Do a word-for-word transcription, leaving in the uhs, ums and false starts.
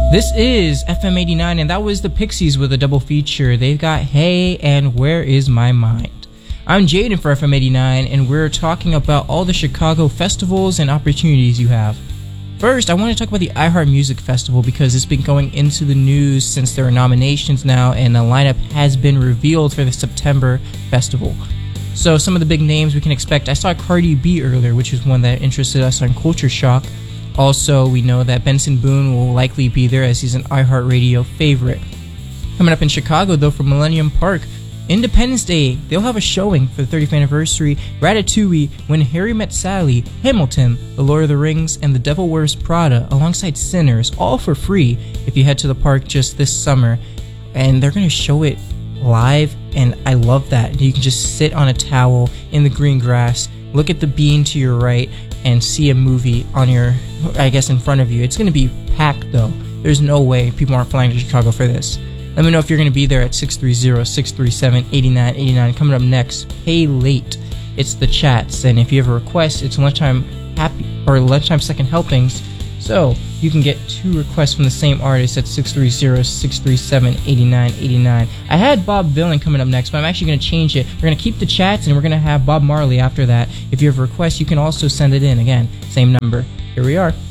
This is F M eighty-nine, and that was the Pixies with a double feature. They've got Hey and Where Is My Mind. I'm Jaden for F M eighty-nine, and we're talking about all the Chicago festivals and opportunities you have. First, I want to talk about the iHeart Music Festival because it's been going into the news since there are nominations now, and the lineup has been revealed for the September festival. So some of the big names we can expect. I saw Cardi B earlier, which is one that interested us on Culture Shock. Also, we know that Benson Boone will likely be there as he's an iHeartRadio favorite. Coming up in Chicago, though, for Millennium Park, Independence Day, they'll have a showing for the thirtieth anniversary, Ratatouille, When Harry Met Sally, Hamilton, The Lord of the Rings, and The Devil Wears Prada, alongside Sinners, all for free if you head to the park just this summer. And they're going to show it live, and I love that. You can just sit on a towel in the green grass, look at the bean to your right, and see a movie on your, I guess, in front of you. It's going to be packed, though. There's no way people aren't flying to Chicago for this. Let me know if you're going to be there at six three zero, six three seven, eight nine eight nine. Coming up next, Pay Late. It's the chats, and if you have a request, it's lunchtime happy or lunchtime second helpings. So you can get two requests from the same artist at six three zero, six three seven, eight nine eight nine. I had Bob Villain coming up next, but I'm actually going to change it. We're going to keep the chats, and we're going to have Bob Marley after that. If you have a request, you can also send it in. Again, same number. Here we are.